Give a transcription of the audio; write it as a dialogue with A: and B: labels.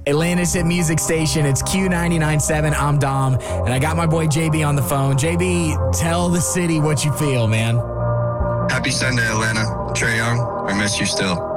A: Atlanta's hit music station. It's Q99.7. I'm Dom, and I got my boy JB on the phone. JB, tell the city what you feel, man.
B: Happy Sunday, Atlanta. Trae Young, I miss you still.